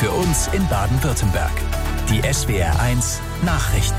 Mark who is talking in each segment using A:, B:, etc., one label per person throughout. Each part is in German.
A: für uns in Baden-Württemberg. Die SWR1 Nachrichten.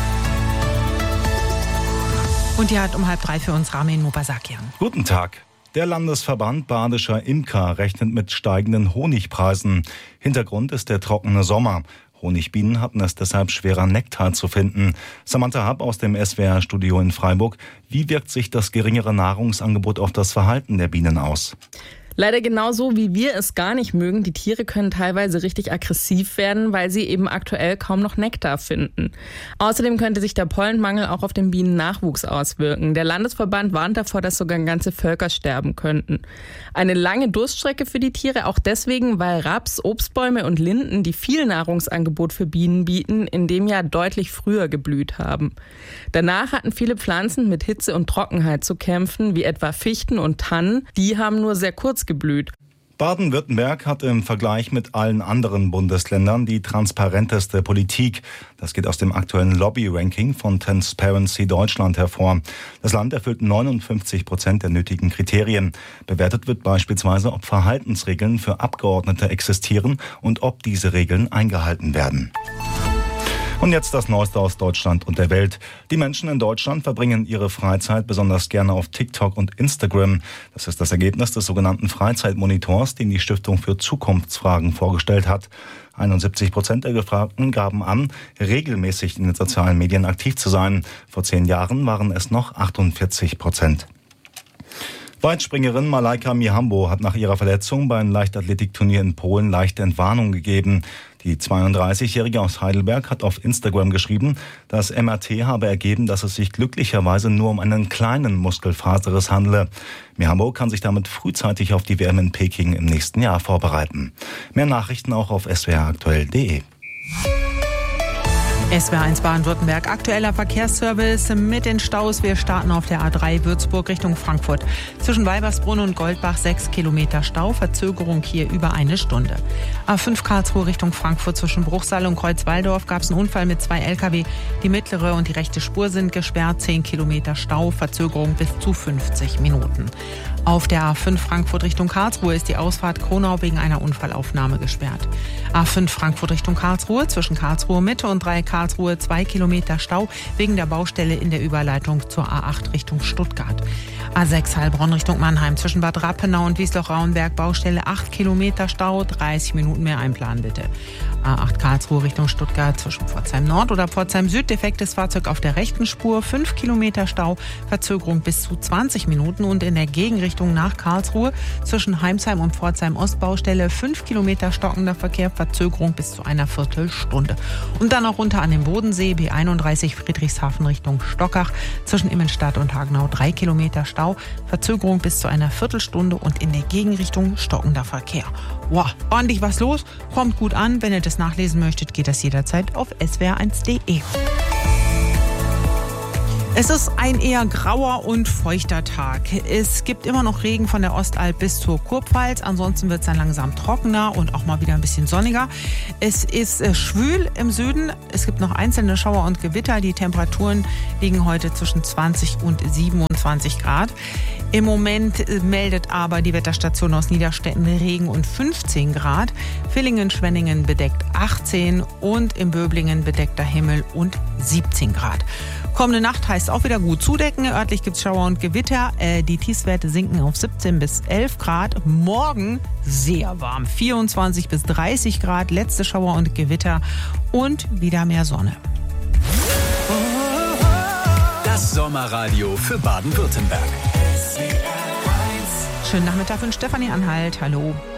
B: Und die hat um 2:30 für uns Ramin Mubasakian.
C: Guten Tag. Der Landesverband Badischer Imker rechnet mit steigenden Honigpreisen. Hintergrund ist der trockene Sommer. Honigbienen hatten es deshalb schwerer, Nektar zu finden. Samantha Happ aus dem SWR-Studio in Freiburg. Wie wirkt sich das geringere Nahrungsangebot auf das Verhalten der Bienen aus?
D: Leider genauso, wie wir es gar nicht mögen. Die Tiere können teilweise richtig aggressiv werden, weil sie eben aktuell kaum noch Nektar finden. Außerdem könnte sich der Pollenmangel auch auf den Bienennachwuchs auswirken. Der Landesverband warnt davor, dass sogar ganze Völker sterben könnten. Eine lange Durststrecke für die Tiere, auch deswegen, weil Raps, Obstbäume und Linden, die viel Nahrungsangebot für Bienen bieten, in dem Jahr deutlich früher geblüht haben. Danach hatten viele Pflanzen mit Hitze und Trockenheit zu kämpfen, wie etwa Fichten und Tannen. Die haben nur sehr kurz geblüht.
C: Baden-Württemberg hat im Vergleich mit allen anderen Bundesländern die transparenteste Politik. Das geht aus dem aktuellen Lobby-Ranking von Transparency Deutschland hervor. Das Land erfüllt 59% der nötigen Kriterien. Bewertet wird beispielsweise, ob Verhaltensregeln für Abgeordnete existieren und ob diese Regeln eingehalten werden. Und jetzt das Neueste aus Deutschland und der Welt. Die Menschen in Deutschland verbringen ihre Freizeit besonders gerne auf TikTok und Instagram. Das ist das Ergebnis des sogenannten Freizeitmonitors, den die Stiftung für Zukunftsfragen vorgestellt hat. 71% der Gefragten gaben an, regelmäßig in den sozialen Medien aktiv zu sein. Vor 10 Jahren waren es noch 48%. Weitspringerin Malaika Mihambo hat nach ihrer Verletzung bei einem Leichtathletikturnier in Polen leichte Entwarnung gegeben. Die 32-Jährige aus Heidelberg hat auf Instagram geschrieben, das MRT habe ergeben, dass es sich glücklicherweise nur um einen kleinen Muskelfaserriss handle. Mihambo kann sich damit frühzeitig auf die WM in Peking im nächsten Jahr vorbereiten. Mehr Nachrichten auch auf swraktuell.de.
B: SWR1 Baden-Württemberg, aktueller Verkehrsservice mit den Staus. Wir starten auf der A3 Würzburg Richtung Frankfurt. Zwischen Weibersbrunn und Goldbach 6 Kilometer Stau, Verzögerung hier über 1 Stunde. A5 Karlsruhe Richtung Frankfurt zwischen Bruchsal und Kreuzwaldorf gab es einen Unfall mit 2 Lkw. Die mittlere und die rechte Spur sind gesperrt, 10 Kilometer Stau, Verzögerung bis zu 50 Minuten. Auf der A5 Frankfurt Richtung Karlsruhe ist die Ausfahrt Kronau wegen einer Unfallaufnahme gesperrt. A5 Frankfurt Richtung Karlsruhe zwischen Karlsruhe Mitte und Karlsruhe 2 Kilometer Stau wegen der Baustelle in der Überleitung zur A8 Richtung Stuttgart. A6 Heilbronn Richtung Mannheim zwischen Bad Rappenau und Wiesloch-Rauenberg Baustelle 8 Kilometer Stau, 30 Minuten mehr einplanen bitte. A8 Karlsruhe Richtung Stuttgart zwischen Pforzheim Nord oder Pforzheim Süd defektes Fahrzeug auf der rechten Spur, 5 Kilometer Stau, Verzögerung bis zu 20 Minuten und in der Gegenrichtung nach Karlsruhe zwischen Heimsheim und Pforzheim Ost Baustelle 5 Kilometer stockender Verkehr, Verzögerung bis zu einer Viertelstunde. Und dann auch runter an den Bodensee, B31 Friedrichshafen Richtung Stockach zwischen Immenstadt und Hagenau 3 Kilometer Stau, Verzögerung bis zu einer Viertelstunde und in der Gegenrichtung stockender Verkehr. Wow, ordentlich was los, kommt gut an. Wenn ihr das nachlesen möchtet, geht das jederzeit auf swr1.de. Es ist ein eher grauer und feuchter Tag. Es gibt immer noch Regen von der Ostalb bis zur Kurpfalz. Ansonsten wird es dann langsam trockener und auch mal wieder ein bisschen sonniger. Es ist schwül im Süden. Es gibt noch einzelne Schauer und Gewitter. Die Temperaturen liegen heute zwischen 20 und 27 Grad. Im Moment meldet aber die Wetterstation aus Niederstetten Regen und 15 Grad. Villingen-Schwenningen bedeckt 18 und in Böblingen bedeckter Himmel und 17 Grad. Kommende Nacht heißt auch wieder gut zudecken. Örtlich gibt es Schauer und Gewitter. Die Tiefstwerte sinken auf 17 bis 11 Grad. Morgen sehr warm. 24 bis 30 Grad. Letzte Schauer und Gewitter und wieder mehr Sonne.
A: Das Sommerradio für Baden-Württemberg.
B: Schönen Nachmittag von Stefanie Anhalt. Hallo.